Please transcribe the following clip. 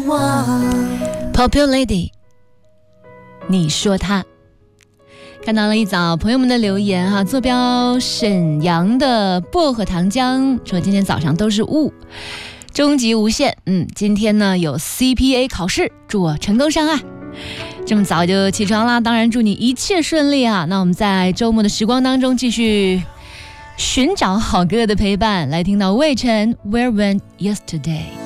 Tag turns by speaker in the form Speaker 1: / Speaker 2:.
Speaker 1: Popular Lady， 你说他。看到了一早朋友们的留言哈，坐标沈阳的薄荷糖浆说今天早上都是雾，终极无限。今天呢有 CPA 考试，祝我成功上岸。这么早就起床啦，当然祝你一切顺利啊。那我们在周末的时光当中继续寻找好歌的陪伴，来听到魏晨 Where Went Yesterday。